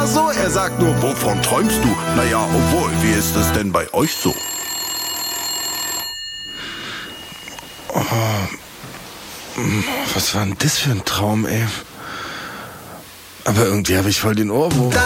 oder so. Er sagt nur, wovon träumst du? Naja, obwohl, wie ist es denn bei euch so? Was war denn das für ein Traum, ey? Aber irgendwie habe ich voll den Ohrwurm.